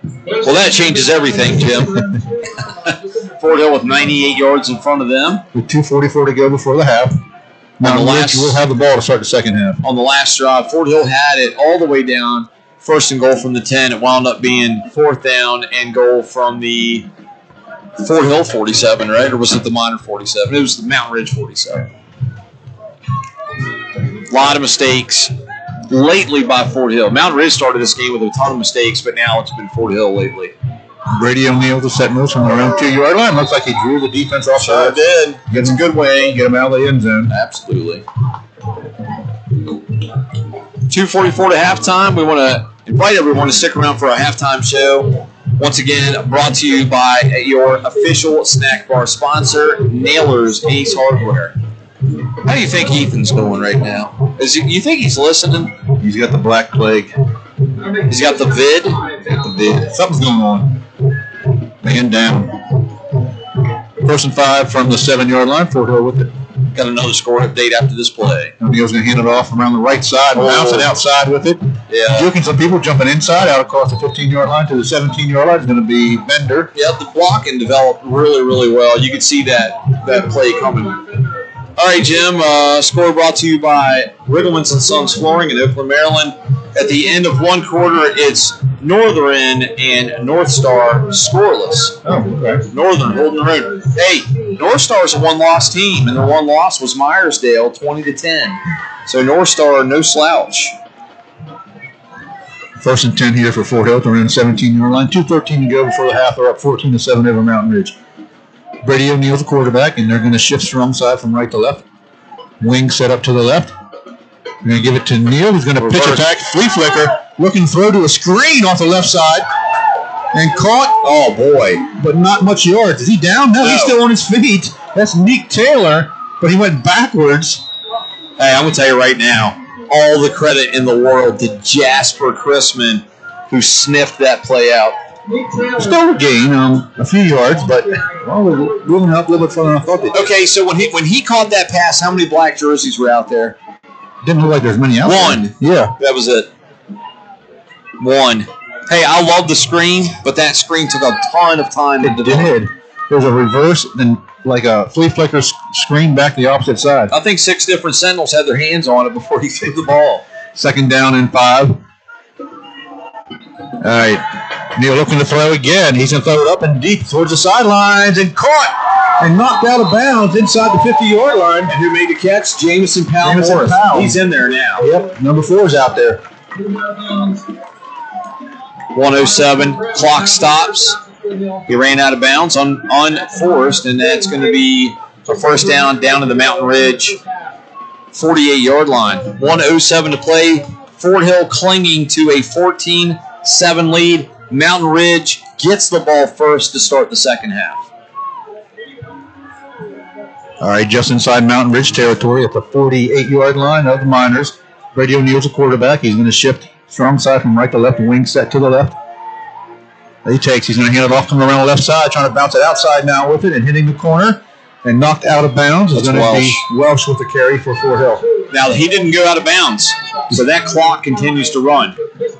Well, that changes everything, Jim. Fort Hill with 98 yards in front of them. With 2:44 to go before the half. Mountain Ridge will have the ball to start the second half. On the last drive, Fort Hill had it all the way down. First and goal from the 10. It wound up being fourth down and goal from the Fort Hill 47, right? Or was it the Minor 47? It was the Mountain Ridge 47. A lot of mistakes lately by Fort Hill. Mountain Ridge started this game with a ton of mistakes, but now it's been Fort Hill lately. Brady O'Neill to set moves from around 2-yard line. Looks like he drew the defense off. Sure did. Gets a good way. Get him out of the end zone. Absolutely. 2:44 to halftime. We want to invite everyone to stick around for our halftime show. Once again, brought to you by your official snack bar sponsor, Nailers Ace Hardware. How do you think Ethan's doing right now? You think he's listening? He's got the black plague. He's got the vid? Something's going on. Man down. First and 5 from the 7-yard line. Fort Hill with it. Got another score update after this play. O'Neill's going to hand it off around the right side, bouncing outside with it. Yeah. Juking some people, jumping inside, out across the 15-yard line to the 17-yard line is going to be Bender. Yeah, the blocking developed really, really well. You could see that play coming. All right, Jim, score brought to you by Riggleman's & Sons Flooring in Oakland, Maryland. At the end of one quarter, it's Northern and North Star scoreless. Oh, okay. Northern holding their own. Hey, North Star's a one-loss team, and their one loss was Myersdale, 20-10. So North Star, no slouch. First and 10 here for Fort Hill. They're in the 17-yard line. 2:13 to go before the half. They're up 14-7 over Mountain Ridge. Brady O'Neill's the quarterback, and they're going to shift strong side from right to left. Wing set up to the left. They're going to give it to Neal, who's going to pitch attack. Flea flicker. Looking throw to a screen off the left side. And caught. Oh, boy. But not much yards. Is he down? No, he's still on his feet. That's Neek Taylor, but he went backwards. Hey, I'm going to tell you right now, all the credit in the world to Jasper Chrisman, who sniffed that play out. Still a gain, a few yards, but we're moving up a little bit further than I thought they did. Okay, so when he caught that pass, how many black jerseys were out there? Didn't look like there's many out there. One. Yeah. That was it. One. Hey, I love the screen, but that screen took a ton of time to develop. It did. There was a reverse and like a flea flicker screen back the opposite side. I think 6 different Sentinels had their hands on it before he threw the ball. Second down and 5. All right. Neal looking to throw again. He's going to throw it up and deep towards the sidelines and caught and knocked out of bounds inside the 50-yard line. And who made the catch? Jamison Powell Morris. He's in there now. Yep. Number 4 is out there. 107. Clock stops. He ran out of bounds unforced, and that's going to be a first down to the Mountain Ridge 48-yard line. 107 to play. Fort Hill clinging to a 14-7 lead. Mountain Ridge gets the ball first to start the second half. All right, just inside Mountain Ridge territory at the 48-yard line of the Miners. Brady O'Neill's a quarterback. He's going to shift strong side from right to left, wing set to the left. He's going to hand it off, coming around the left side, trying to bounce it outside now with it and hitting the corner. And knocked out of bounds is going to be Welsh with the carry for Fort Hill. Now, he didn't go out of bounds, so that clock continues to run.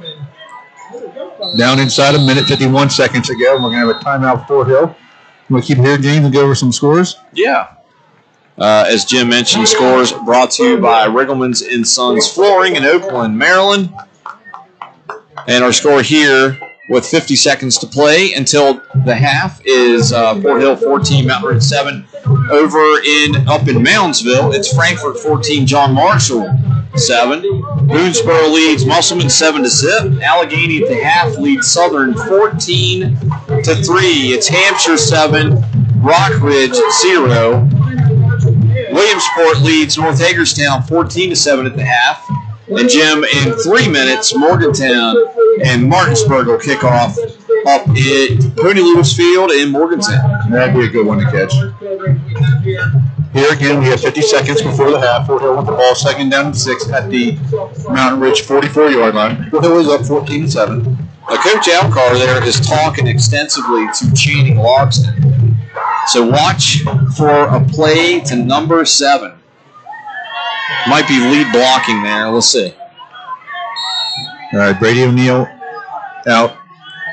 Down inside a minute, 51 seconds to go. We're going to have a timeout for Fort Hill. You want to keep it here, James, and go over some scores? Yeah. As Jim mentioned, scores brought to you by Riggleman's & Sons Flooring in Oakland, Maryland. And our score here with 50 seconds to play until the half is Fort Hill 14, Mountain Ridge 7. Over up in Moundsville, it's Frankfort 14, John Marshall 7. Boonesboro leads Musselman 7-0. Allegheny at the half leads Southern 14-3. It's Hampshire 7, Rock Ridge 0. Williamsport leads North Hagerstown 14-7 at the half. And Jim, in 3 minutes, Morgantown and Martinsburg will kick off up at Pony Lewis Field in Morgantown. That'd be a good one to catch. Here again, we have 50 seconds before the half. Fort Hill with the ball, second down and 6 at the Mountain Ridge 44-yard line. Fort Hill is up 14-7. Coach Alcar there is talking extensively to Channing Logston. So watch for a play to number 7. Might be lead blocking there. Let's see. All right, Brady O'Neill out.